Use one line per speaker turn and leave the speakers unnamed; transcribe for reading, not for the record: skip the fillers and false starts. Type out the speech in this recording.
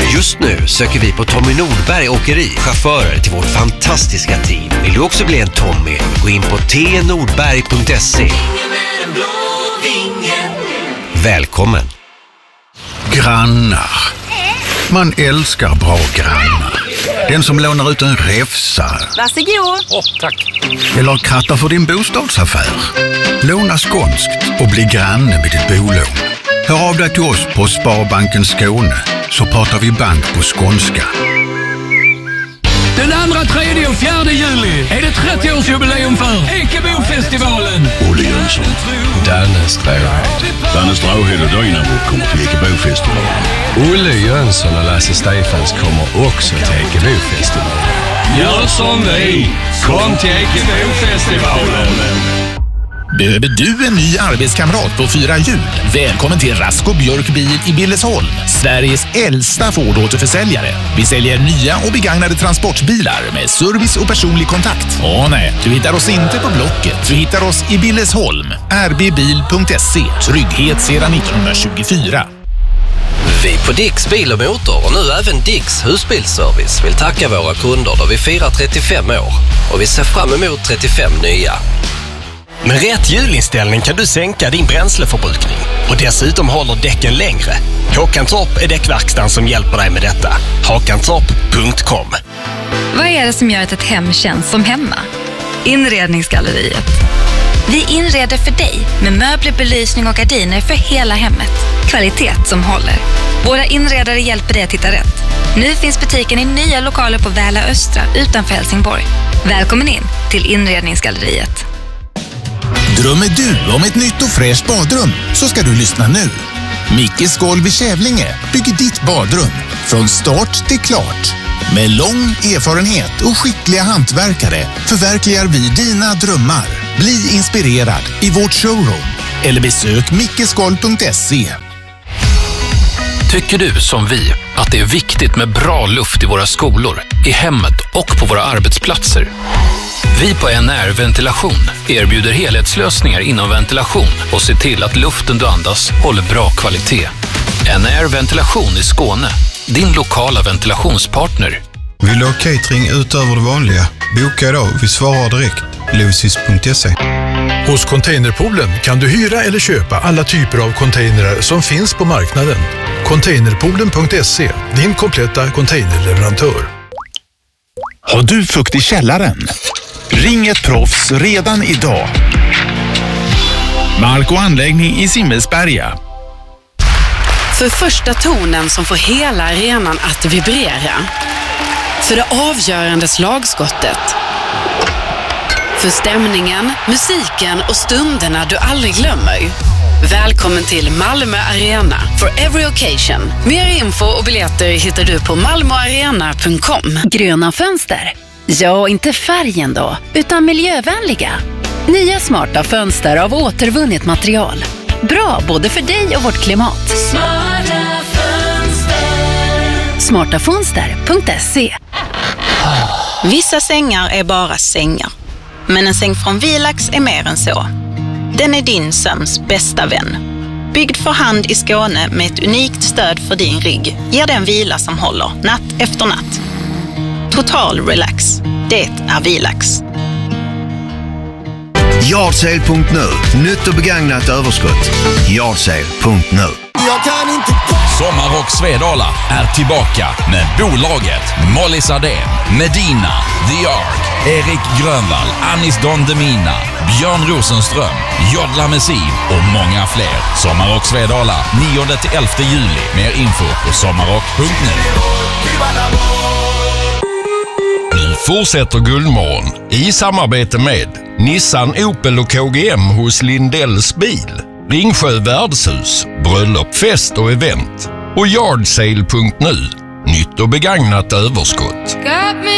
Just nu söker vi på Tommy Nordberg Åkeri chaufförer till vårt fantastiska team. Vill du också bli en Tommy? Gå in på tnordberg.se. Välkommen!
Grannar. Man älskar bra grannar. Den som lånar ut en räfsa.
Varsågod.
Tack.
Eller krattar för din bostadsaffär. Låna skånskt och bli granne med ditt bolån. Hör av dig till oss på Sparbanken Skåne, så pratar vi bank på skånska.
Den 2, 3 och 4 juli är det 30-årsjubileum för Ekebofestivalen.
Olle Jönsson.
Danne Stråhed.
Danne Stråhed och Dynamo kommer till Ekebofestivalen.
Olle Jönsson och Lasse Stefans kommer också till Ekebofestivalen.
Gör som vi. Kom till Ekebofestivalen.
Behöver du en ny arbetskamrat på 4 hjul? Välkommen till Rasko Björk Bil i Billesholm, Sveriges äldsta Ford-återförsäljare. Vi säljer nya och begagnade transportbilar med service och personlig kontakt. Nej, du hittar oss inte på Blocket. Du hittar oss i Billesholm. rbbil.se. Trygghet sedan 1924.
Vi på Dicks Bil och Motor och nu även Dicks Husbilsservice vill tacka våra kunder då vi firar 35 år. Och vi ser fram emot 35 nya. Med rätt hjulinställning kan du sänka din bränsleförbrukning och dessutom håller däcken längre. Håkantorp är däckverkstan som hjälper dig med detta. Håkantorp.com.
Vad är det som gör att ett hem känns som hemma? Inredningsgalleriet. Vi inreder för dig med möbler, belysning och gardiner för hela hemmet. Kvalitet som håller. Våra inredare hjälper dig att hitta rätt. Nu finns butiken i nya lokaler på Väla Östra utanför Helsingborg. Välkommen in till Inredningsgalleriet.
Drömmer du om ett nytt och fräscht badrum så ska du lyssna nu. Mickes Golv i Kävlinge bygger ditt badrum från start till klart. Med lång erfarenhet och skickliga hantverkare förverkligar vi dina drömmar. Bli inspirerad i vårt showroom eller besök mickesgolv.se.
Tycker du som vi att det är viktigt med bra luft i våra skolor, i hemmet och på våra arbetsplatser? Vi på NR Ventilation erbjuder helhetslösningar inom ventilation och ser till att luften du andas håller bra kvalitet. NR Ventilation i Skåne, din lokala ventilationspartner.
Vill du ha catering utöver det vanliga? Boka idag, vi svarar direkt. Lucis.se.
Hos Containerpoolen kan du hyra eller köpa alla typer av containrar som finns på marknaden. Containerpoolen.se, din kompletta containerleverantör.
Har du fukt i källaren? Ring ett proffs redan idag. Mark och anläggning i Simmelsberga.
För första tonen som får hela arenan att vibrera. För det avgörande slagskottet. För stämningen, musiken och stunderna du aldrig glömmer. Välkommen till Malmö Arena for every occasion. Mer info och biljetter hittar du på malmoarena.com.
Gröna fönster. Ja, inte färgen då, utan miljövänliga. Nya smarta fönster av återvunnet material. Bra både för dig och vårt klimat.
Smarta fönster.
Smartafönster.se.
Vissa sängar är bara sängar. Men en säng från Vilax är mer än så. Den är din sömns bästa vän. Byggd för hand i Skåne med ett unikt stöd för din rygg ger den vila som håller natt efter natt. Total relax. Det är Vilax.
Yardsale.nu. Nytt och begagnat överskott. Yardsale.nu.
Sommarrock Svedala är tillbaka med bolaget Molly Sardén, Medina, The Ark, Erik Grönvall, Anis Don Demina, Björn Rosenström, Jodla Messi och många fler. Sommarrock Svedala 9-11 juli. Mer info på sommarrock.nu.
Nu fortsätter Guldmorgon i samarbete med Nissan, Opel och KGM hos Lindells bil, Ringsjö värdshus, bröllop, fest och event och Yardsale.nu. Nytt och begagnat överskott.